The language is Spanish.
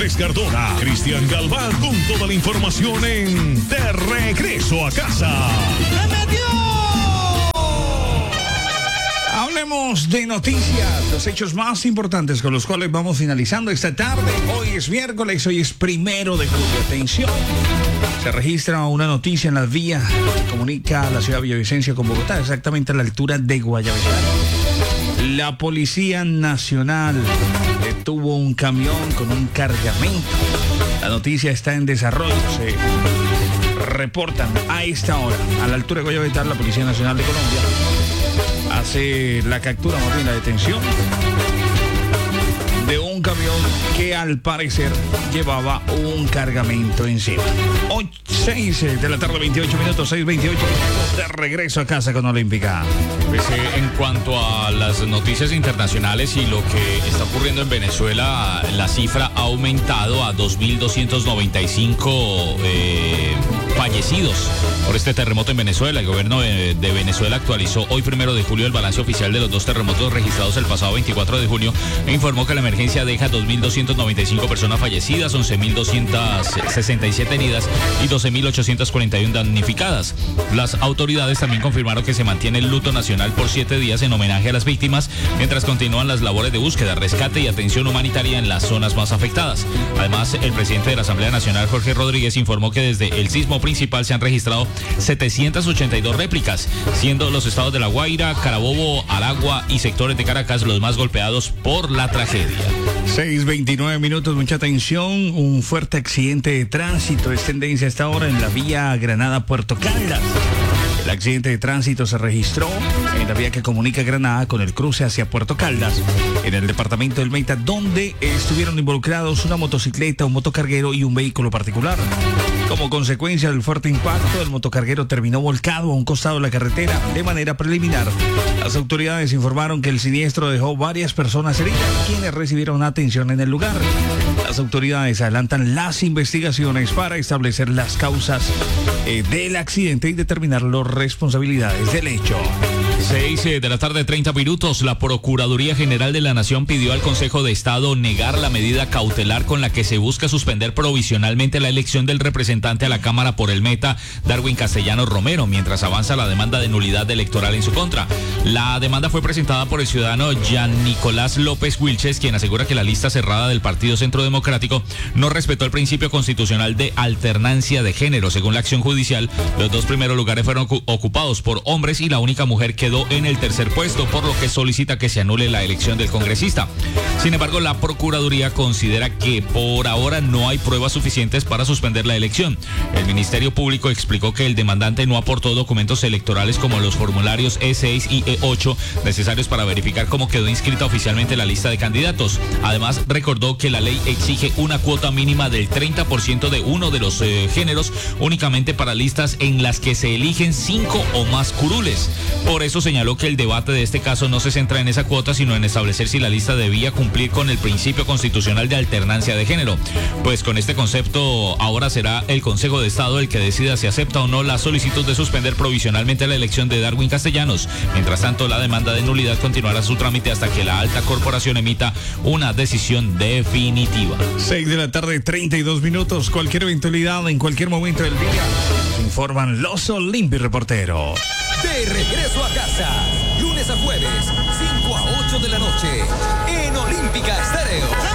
Andrés Cardona, Cristian Galván, con toda la información en De Regreso a Casa. Hablemos de noticias, los hechos más importantes con los cuales vamos finalizando esta tarde. Hoy es miércoles, hoy es 1 de julio. Atención, se registra una noticia en las vías que comunica la ciudad de Villavicencio con Bogotá, exactamente a la altura de Guayabetal. La Policía Nacional detuvo un camión con un cargamento. La noticia está en desarrollo. Se reportan a esta hora, a la altura de Guayabetal, la Policía Nacional de Colombia hace la captura, más bien la detención de un camión que al parecer llevaba un cargamento encima. 6 de la tarde, 28 minutos, 6:28 minutos, de regreso a casa con Olímpica. Pues, en cuanto a las noticias internacionales y lo que está ocurriendo en Venezuela, la cifra ha aumentado a 2.295 fallecidos por este terremoto en Venezuela. El gobierno de Venezuela actualizó hoy 1 de julio el balance oficial de los 2 terremotos registrados el pasado 24 de junio e informó que la emergencia deja 2.295 personas fallecidas, 11.267 heridas y 12.841 damnificadas. Las autoridades también confirmaron que se mantiene el luto nacional por 7 días en homenaje a las víctimas, mientras continúan las labores de búsqueda, rescate y atención humanitaria en las zonas más afectadas. Además, el presidente de la Asamblea Nacional, Jorge Rodríguez, informó que desde el sismo principal se han registrado 782 réplicas, siendo los estados de La Guaira, Carabobo, Aragua y sectores de Caracas los más golpeados por la tragedia. 6:29 minutos, mucha atención. Un fuerte accidente de tránsito es tendencia a esta hora en la vía Granada-Puerto Caldas. El accidente de tránsito se registró en la vía que comunica Granada con el cruce hacia Puerto Caldas, en el departamento del Meta, donde estuvieron involucrados una motocicleta, un motocarguero y un vehículo particular. Como consecuencia del fuerte impacto, el motocarguero terminó volcado a un costado de la carretera. De manera preliminar, las autoridades informaron que el siniestro dejó varias personas heridas, quienes recibieron atención en el lugar. Las autoridades adelantan las investigaciones para establecer las causas del accidente y determinar las responsabilidades del hecho. 6 de la tarde, 30 minutos. La Procuraduría General de la Nación pidió al Consejo de Estado negar la medida cautelar con la que se busca suspender provisionalmente la elección del representante a la Cámara por el Meta, Darwin Castellanos Romero, mientras avanza la demanda de nulidad electoral en su contra. La demanda fue presentada por el ciudadano Jean Nicolás López Wilches, quien asegura que la lista cerrada del Partido Centro Democrático no respetó el principio constitucional de alternancia de género. Según la acción judicial, los 2 primeros lugares fueron ocupados por hombres y la única mujer quedó en el tercer puesto, por lo que solicita que se anule la elección del congresista. Sin embargo, la Procuraduría considera que por ahora no hay pruebas suficientes para suspender la elección. El Ministerio Público explicó que el demandante no aportó documentos electorales como los formularios E6 y E8 necesarios para verificar cómo quedó inscrita oficialmente la lista de candidatos. Además, recordó que la ley exige una cuota mínima del 30% de uno de los géneros únicamente para listas en las que se eligen 5 o más curules. Por eso señaló que el debate de este caso no se centra en esa cuota, sino en establecer si la lista debía cumplir con el principio constitucional de alternancia de género. Pues con este concepto, ahora será el Consejo de Estado el que decida si acepta o no la solicitud de suspender provisionalmente la elección de Darwin Castellanos. Mientras tanto, la demanda de nulidad continuará su trámite hasta que la alta corporación emita una decisión definitiva. 6 de la tarde, 32 minutos. Cualquier eventualidad en cualquier momento del día, informan los Olympic Reporteros. De regreso a casa, lunes a jueves, 5 a 8 de la noche, en Olímpica Estéreo.